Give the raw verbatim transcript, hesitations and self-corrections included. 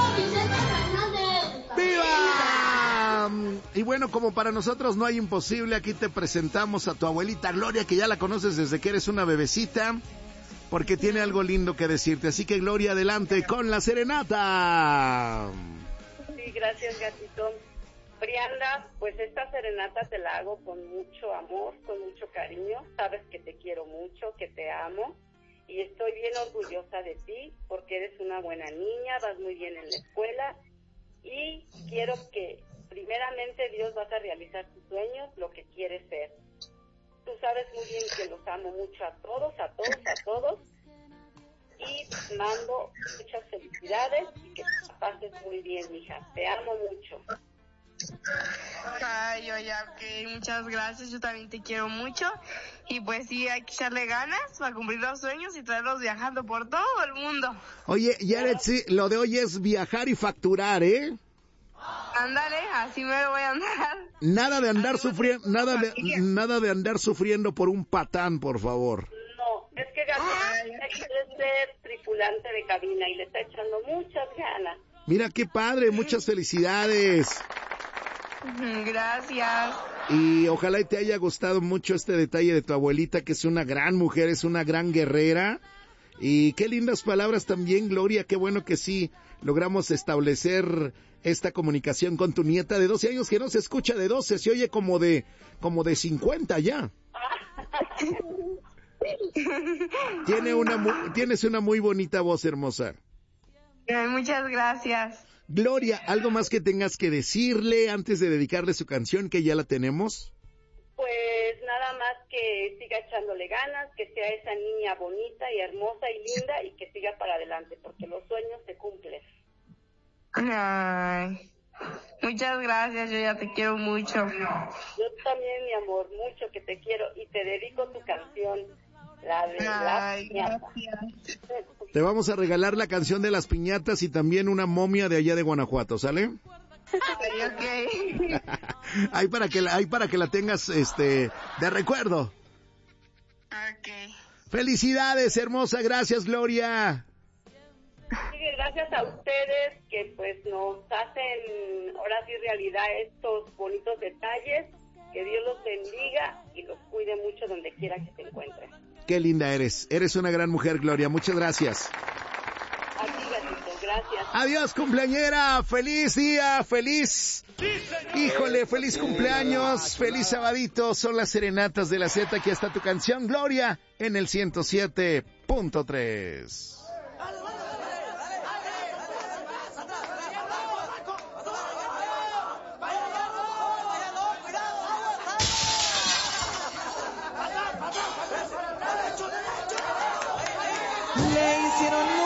¡Viva! Y bueno, como para nosotros no hay imposible, aquí te presentamos a tu abuelita Gloria, que ya la conoces desde que eres una bebecita, porque tiene algo lindo que decirte. Así que, Gloria, adelante con la serenata. Sí, gracias, gatito. Brianda, pues esta serenata te la hago con mucho amor, con mucho cariño. Sabes que te quiero mucho, que te amo. Y estoy bien orgullosa de ti, porque eres una buena niña, vas muy bien en la escuela. Y quiero que, primeramente, Dios vas a realizar tus sueños, lo que quieres ser. Tú sabes muy bien que los amo mucho a todos, a todos, a todos. Y te mando muchas felicidades y que te pases muy bien, mija. Te amo mucho. Ay, oye, ok, muchas gracias, yo también te quiero mucho. Y pues sí, hay que echarle ganas para cumplir los sueños y traerlos viajando por todo el mundo. Oye, Yaret, sí, lo de hoy es viajar y facturar, ¿eh? Ándale, así me voy a andar. Nada de andar sufriendo, nada de, nada de andar sufriendo por un patán, por favor. No, es que Gabriela quiere ser tripulante de cabina y le está echando muchas ganas. Mira qué padre, muchas felicidades. Gracias. Y ojalá y te haya gustado mucho este detalle de tu abuelita, que es una gran mujer, es una gran guerrera. Y qué lindas palabras también, Gloria, qué bueno que sí logramos establecer esta comunicación con tu nieta de doce años, que no se escucha de doce, se oye como de, como de cincuenta ya. Tiene una, mu- tienes una muy bonita voz, hermosa. Ay, muchas gracias. Gloria, ¿algo más que tengas que decirle antes de dedicarle su canción, que ya la tenemos? Pues nada más que siga echándole ganas, que sea esa niña bonita y hermosa y linda y que siga para adelante, porque los sueños se cumplen. Ay, muchas gracias, yo ya te quiero mucho. Yo también, mi amor, mucho que te quiero y te dedico tu canción, la de la Ay, piñata. gracias. Te vamos a regalar la canción de las piñatas y también una momia de allá de Guanajuato, ¿sale? Ay, ok. Ahí para que la, ahí para que la tengas, este, de recuerdo. Ok. Felicidades, hermosa, gracias, Gloria. Sí, gracias a ustedes que pues nos hacen ahora sí realidad estos bonitos detalles. Que Dios los bendiga y los cuide mucho donde quiera que se encuentren. Qué linda eres, eres una gran mujer, Gloria, muchas gracias. A ti, gatito, gracias. Adiós, cumpleañera, feliz día, feliz. Híjole, feliz cumpleaños, feliz sabadito, son las serenatas de la Z, aquí está tu canción, Gloria, en el ciento siete punto tres. Le hicieron